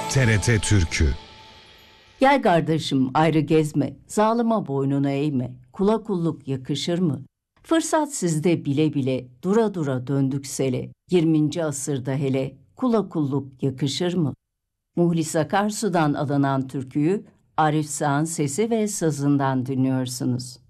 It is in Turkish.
TRT Türkü. Gel kardeşim ayrı gezme, zalime boynunu eğme, kula kulluk yakışır mı? Fırsat sizde bile bile, dura dura döndük sele, 20. asırda hele, kula kulluk yakışır mı? Muhlis Akarsu'dan alınan türküyü Arif Sağ'ın sesi ve sazından dinliyorsunuz.